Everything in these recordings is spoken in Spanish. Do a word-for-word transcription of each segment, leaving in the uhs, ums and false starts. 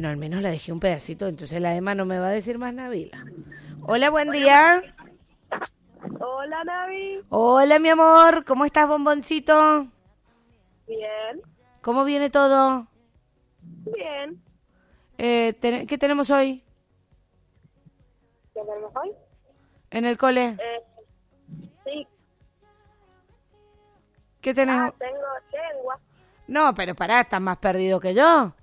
Bueno, al menos la dejé un pedacito, entonces la Emma no me va a decir más Nabila. Hola, buen día. Hola, Navi. Hola, mi amor, ¿cómo estás, bomboncito? Bien. ¿Cómo viene todo? Bien. Eh, ten- ¿Qué tenemos hoy ¿Qué tenemos hoy? en el cole? Eh, sí. ¿Qué tenemos? Ah, tengo lengua. No, pero pará, estás más perdido que yo.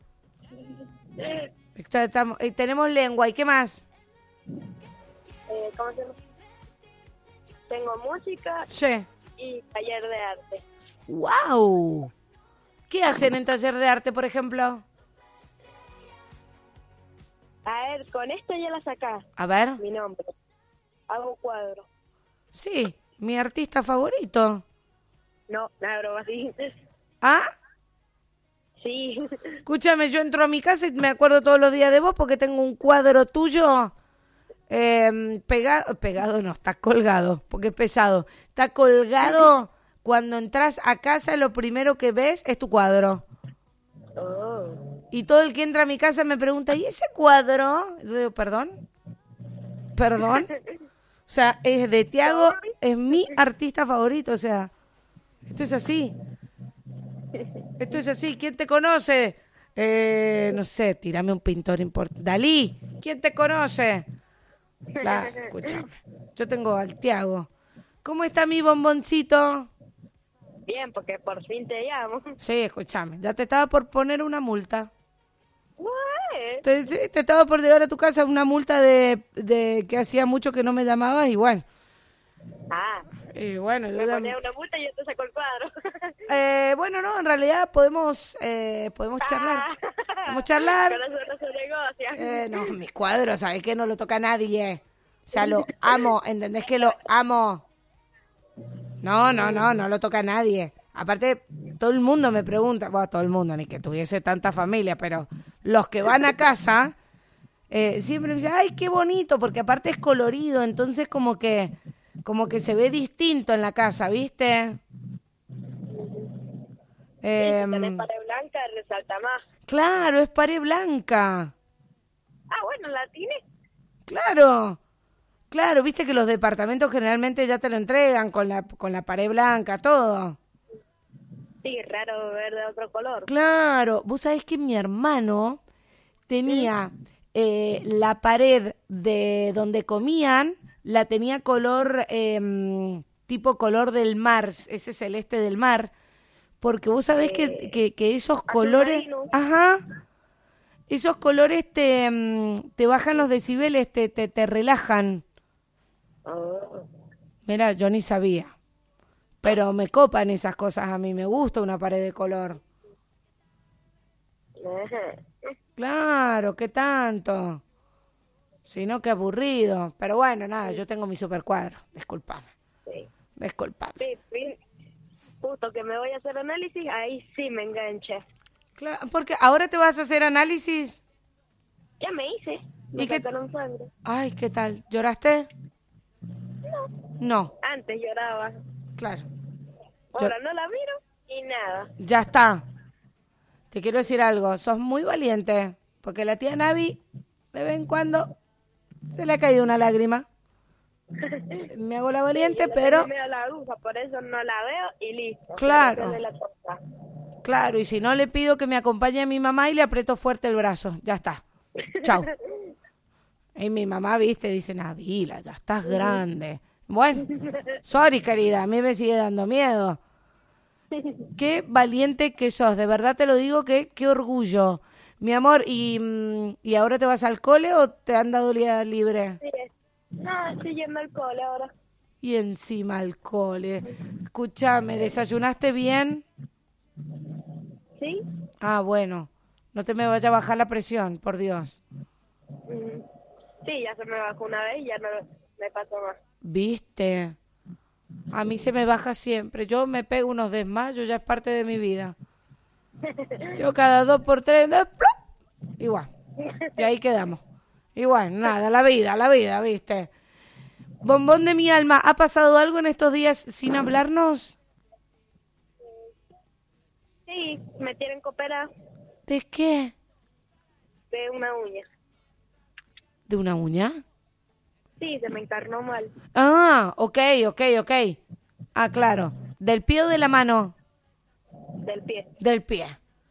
Está- estamos- eh, tenemos lengua, ¿y qué más? Eh, ¿Cómo se llama? Tengo música Sí. y taller de arte. ¡Wow! ¿Qué hacen en taller de arte, por ejemplo? A ver, con esto ya la sacás. A ver. Mi nombre. Hago cuadro. Sí, mi artista favorito. No, nada, broma, sí. ¿Ah? Sí. Escúchame, yo entro a mi casa y me acuerdo todos los días de vos porque tengo un cuadro tuyo eh, pegado, pegado no, está colgado, porque es pesado. Está colgado, cuando entras a casa lo primero que ves es tu cuadro. Oh. Y todo el que entra a mi casa me pregunta, ¿y ese cuadro? Yo digo, ¿perdón? ¿Perdón? O sea, es de Tiago, es mi artista favorito, o sea, esto es así. Esto es así. ¿Quién te conoce? Eh, no sé, tírame un pintor importante. Dalí, ¿quién te conoce? Claro, escúchame. Yo tengo al Tiago. ¿Cómo está mi bomboncito? Bien, porque por fin te llamo. Sí, escúchame. Ya te estaba por poner una multa. Ué. Te, sí, te estaba por llegar a tu casa una multa de, de que hacía mucho que no me llamabas y bueno. Ah, Y bueno, yo me ya- ponía una multa y yo te saco el cuadro. Eh, bueno, no, en realidad podemos eh, podemos charlar. Ah. Podemos charlar. Con eso no se negocia. Eh, no, mis cuadros, ¿sabes qué? No lo toca nadie. O sea, lo amo, ¿entendés que lo amo? No, no, no, no lo toca nadie. Aparte, todo el mundo me pregunta, bueno, todo el mundo, ni que tuviese tanta familia, pero los que van a casa eh, siempre me dicen, ay, qué bonito, porque aparte es colorido, entonces como que, como que se ve distinto en la casa, ¿viste? Eh, Si tenés pared blanca, resalta más. claro, es pared blanca. Ah, bueno, la tiene. Claro, claro, viste que los departamentos generalmente ya te lo entregan con la, con la pared blanca, todo. Sí, raro ver de otro color. Claro, vos sabés que mi hermano tenía eh, la pared de donde comían, la tenía color, eh, tipo color del mar, ese celeste del mar, porque vos sabés que, Eh, que, que esos azul colores, marino. ajá, esos colores te, mm, te bajan los decibeles, te, te, te relajan. Oh. Mira, yo ni sabía. Pero me copan esas cosas a mí, me gusta una pared de color. Ajá. Claro, ¿qué tanto? Si no, qué aburrido. Pero bueno, nada, yo tengo mi super cuadro. Disculpame, Sí. disculpame. Sí, sí. Justo que me voy a hacer análisis, ahí sí me enganché. Claro, porque ahora te vas a hacer análisis. Ya me hice. Me ¿Y qué? sacaron sangre. Ay, ¿qué tal? ¿Lloraste? No, Antes lloraba. claro. Ahora no la miro y nada. Ya está. Te quiero decir algo, sos muy valiente, porque la tía Navi, de vez en cuando, se le ha caído una lágrima. Me hago la valiente, Yo le pero, tengo miedo a la aguja, por eso no la veo y listo. Claro. Se me la toca. claro, y si no le pido que me acompañe a mi mamá y le aprieto fuerte el brazo. Ya está. Chau. Y mi mamá, viste, dice, Nabila, ya estás grande. Bueno, sorry, querida, a mí me sigue dando miedo. Qué valiente que sos, de verdad te lo digo, que qué orgullo. Mi amor, ¿y, mm, ¿y ahora te vas al cole o te han dado día libre? Sí. No, estoy yendo al cole ahora. Y encima al cole. Escúchame, ¿desayunaste bien? ¿Sí? Ah, bueno, no te me vaya a bajar la presión, por Dios. Mm. Sí, ya se me bajó una vez y ya no me pasó más. ¿Viste? A mí se me baja siempre. Yo me pego unos desmayos, ya es parte de mi vida. Yo cada dos por tres, ¡plop! Igual. Y ahí quedamos. Igual, nada, la vida, la vida, ¿viste? Bombón de mi alma, ¿ha pasado algo en estos días sin hablarnos? Sí, me tienen que operar. ¿De qué? de una uña. ¿De una uña? Sí, se me encarnó mal. Ah, ok, ok, ok. Ah, claro. ¿Del pie o de la mano? Del pie. Del pie.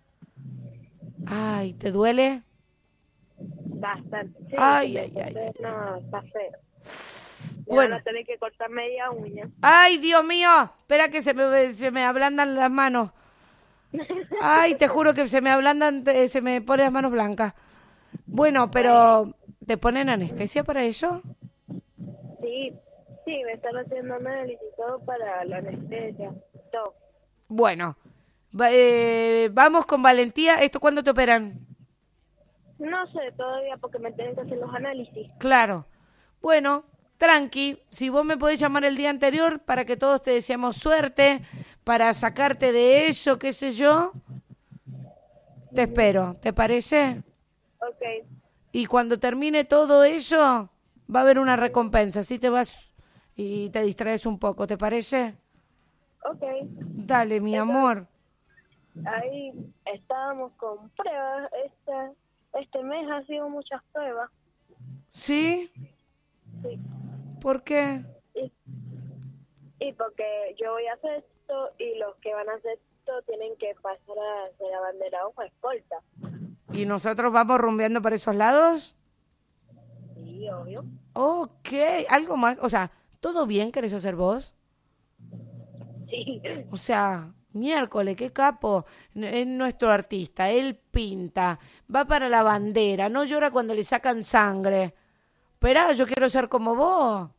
Ay, ¿te duele? Bastante. Sí, Ay, se me ay, ay, cortó. ay. No, está feo. Me Bueno. van a tener que cortar media uña. Ay, Dios mío. Espera que se me, se me ablandan las manos. Ay, te juro que se me ablandan, te- se me ponen las manos blancas. Bueno, pero ¿te ponen anestesia para eso? Sí, sí, me están haciendo análisis y todo para la anestesia. Todo. Bueno, va- eh, vamos con valentía. ¿Esto cuándo te operan? No sé todavía porque me tienen que hacer los análisis. Claro. Bueno, tranqui. Si vos me podés llamar el día anterior para que todos te deseamos suerte, para sacarte de eso, qué sé yo, te espero. ¿Te parece? Ok, Y cuando termine todo eso, va a haber una recompensa. Así te vas y te distraes un poco. ¿Te parece? ok. Dale, mi amor. Ahí estábamos con pruebas. Este, este mes ha sido muchas pruebas. ¿Sí? Sí. ¿Por qué? Y, y porque yo voy a hacer esto y los que van a hacer esto tienen que pasar a hacer la bandera o escolta. ¿Y nosotros vamos rumbeando por esos lados? Sí, obvio. Ok, algo más. O sea, ¿todo bien querés hacer vos? Sí. O sea, miércoles, qué capo. N- Es nuestro artista, él pinta, va para la bandera, no llora cuando le sacan sangre. Esperá, yo quiero ser como vos.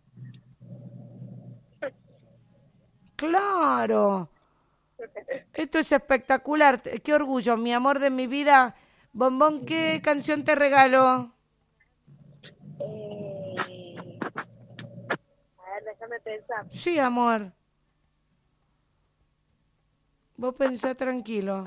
Claro. Esto es espectacular. Qué orgullo, mi amor de mi vida. Bombón, ¿qué canción te regalo? Eh, a ver, déjame pensar. Sí, amor. Vos pensá tranquilo.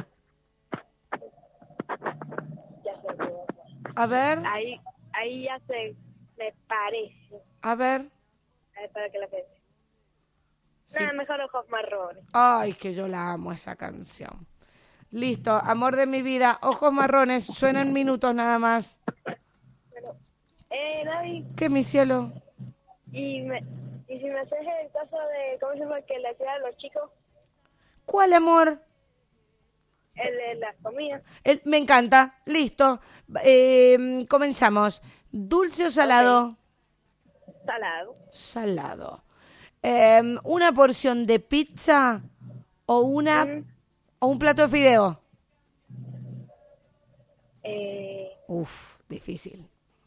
Ya sé qué voy a hacer. A ver, Ahí, ahí ya sé, me parece. a ver. A ver, para que la piense. Sí. Nada, mejor ojos marrones. Ay, que yo la amo esa canción. Listo, amor de mi vida, ojos marrones, suenan minutos nada más. Bueno, eh, David, ¿Qué, mi cielo? y, me, y si me haces el caso de, ¿cómo se llama? Que le hacía a los chicos, ¿Cuál amor? el de las comidas. El- me encanta, listo. Eh, comenzamos. ¿Dulce o salado? Salado. Salado. Eh, ¿una porción de pizza o una Mm, o un plato de fideo? eh, Uf, difícil.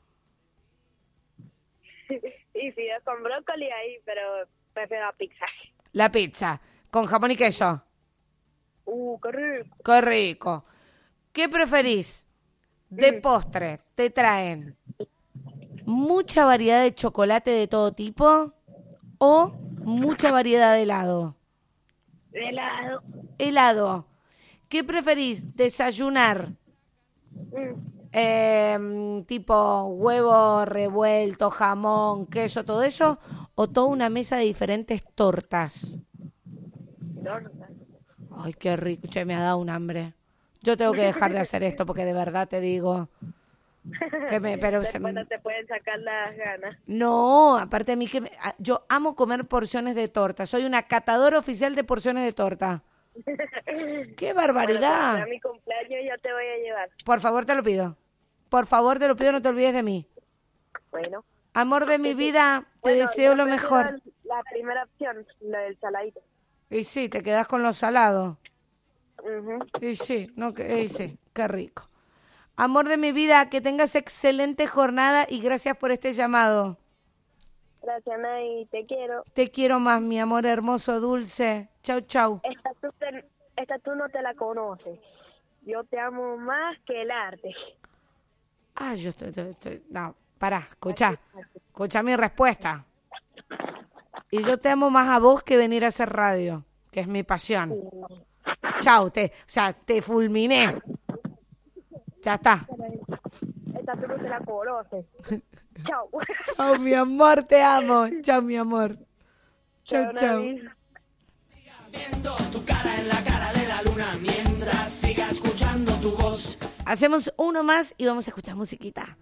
y fideos con brócoli ahí, pero prefiero la pizza. La pizza, con jamón y queso. Uh, qué rico. Qué rico. ¿Qué preferís? De Mm. postre, ¿te traen mucha variedad de chocolate de todo tipo o mucha variedad de helado? Helado. Helado. ¿Qué preferís? ¿Desayunar Mm, eh, tipo huevo revuelto, jamón, queso, todo eso? ¿O toda una mesa de diferentes tortas? torta. Ay, qué rico. Che, me ha dado un hambre. Yo tengo que dejar de hacer esto porque de verdad te digo que me... Pero se- Después no te pueden sacar las ganas. No, aparte de mí que me- a- yo amo comer porciones de torta. Soy una catadora oficial de porciones de torta. ¡Qué Bueno, barbaridad! para mi cumpleaños yo te voy a llevar. Por favor, te lo pido. Por favor, te lo pido, no te olvides de mí. Bueno. Amor de mi vida, te Bueno, deseo yo lo prefiero mejor. La primera opción, la del saladito. Y sí, te quedas con lo salado. Ujú. Y sí, no, que, y sí, qué rico. Amor de mi vida, que tengas excelente jornada y gracias por este llamado. Gracias, Nay, te quiero. Te quiero más, mi amor hermoso, dulce. Chau, chau. Esta tú, te- esta tú no te la conoces. Yo te amo más que el arte. Ah, yo estoy, estoy- estoy- no, pará, escuchá, escuchá mi respuesta. Y yo te amo más a vos que venir a hacer radio, que es mi pasión. Chau, te, o sea, te fulminé. Ya está. Esta tú no te la conoces. Chao. Chau, mi amor, te amo. Chau, mi amor. Chau, Chao, chau. Navi. Viendo tu cara en la cara de la luna mientras siga escuchando tu voz. Hacemos uno más y vamos a escuchar musiquita.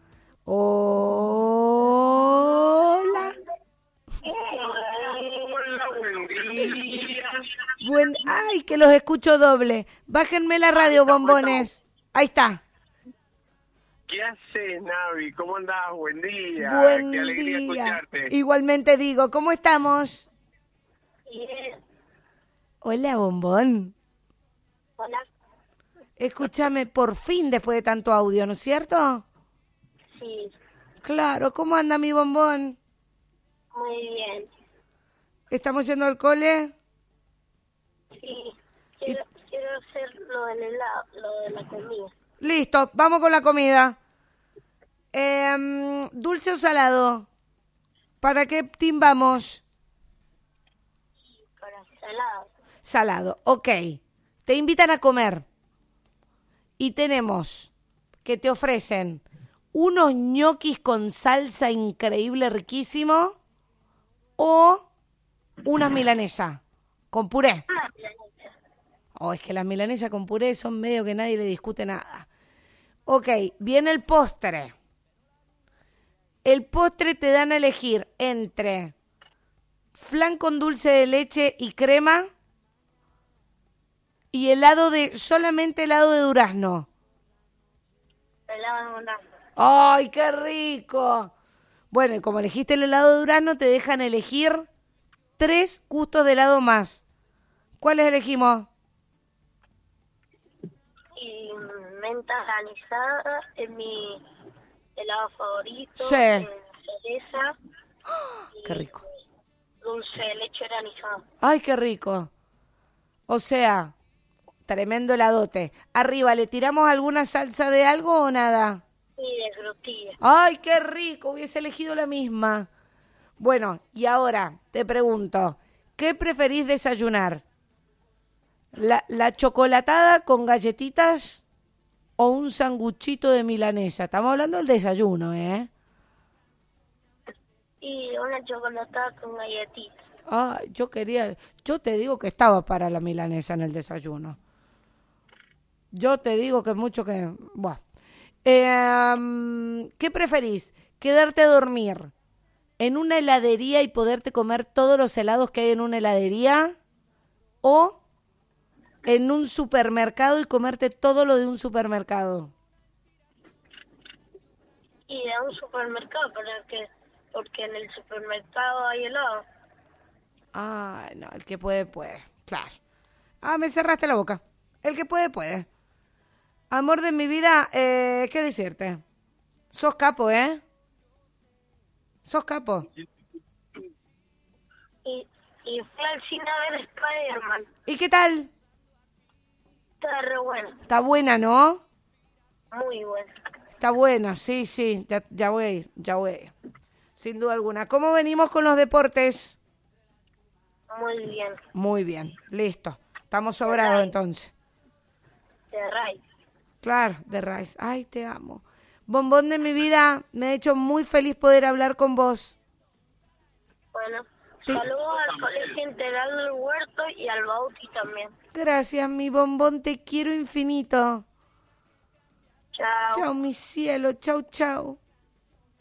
Hola. Hola, buen día. Buen, ay, que los escucho doble. Bájenme la radio, bombones. Ahí está. ¿Qué haces, Navi? ¿Cómo andás? Buen día. Buen Qué alegría día. escucharte. Igualmente digo, ¿cómo estamos? Bien. Hola, bombón. Hola. Escúchame, por fin después de tanto audio, ¿no es cierto? Sí, Claro, ¿cómo anda mi bombón? muy bien. ¿Estamos yendo al cole? Sí, quiero, quiero hacer lo del helado, lo de la comida. Listo, vamos con la comida. Eh, ¿Dulce o salado? ¿Para qué team vamos? Para salado. Salado, ok. Te invitan a comer. Y tenemos que te ofrecen unos ñoquis con salsa increíble, riquísimo, o unas milanesas con puré. Ah, planeta. Oh, es que las milanesas con puré son medio que nadie le discute nada. Ok, viene el postre. El postre te dan a elegir entre flan con dulce de leche y crema y helado de, solamente helado de durazno. Helado de durazno. ¡Ay, qué rico! Bueno, y como elegiste el helado de durazno, te dejan elegir tres gustos de helado más. ¿Cuáles elegimos? Y menta granizada es mi helado favorito. Sí. eh, cereza. Qué rico. Dulce de leche granizado. ¡Ay, qué rico! O sea, tremendo heladote. Arriba, ¿le tiramos alguna salsa de algo o nada? Y de frutilla. ¡Ay, qué rico! Hubiese elegido la misma. Bueno, y ahora te pregunto, ¿qué preferís desayunar? ¿La, la chocolatada con galletitas o un sanguchito de milanesa? Estamos hablando del desayuno, ¿eh? Y una chocolatada con galletitas. Ay, yo quería, yo te digo que estaba para la milanesa en el desayuno. Yo te digo que mucho que, bueno. Eh, ¿qué preferís? ¿Quedarte a dormir en una heladería y poderte comer todos los helados que hay en una heladería? ¿O en un supermercado y comerte todo lo de un supermercado? Y de un supermercado, porque, porque en el supermercado hay helado. Ay, no, el que puede, puede. Claro. Ah, me cerraste la boca. El que puede, puede. Amor de mi vida, eh, ¿qué decirte? Sos capo, ¿eh? Sos capo. Y, y fui al cine a ver Spider-Man. ¿Y qué tal? Está re bueno. Está buena, ¿no? Muy bueno. Está buena, sí, sí. Ya, ya voy a ir, ya voy a ir. Sin duda alguna. ¿Cómo venimos con los deportes? Muy bien. Muy bien, listo. Estamos sobrados entonces. De Ray. Claro, de Rice. Ay, te amo. Bombón de mi vida, me ha hecho muy feliz poder hablar con vos. Bueno, Sí. saludos al Colegio Integral del Huerto y al Bauti también. Gracias, mi bombón, te quiero infinito. Chao. Chao, mi cielo, chau, chau.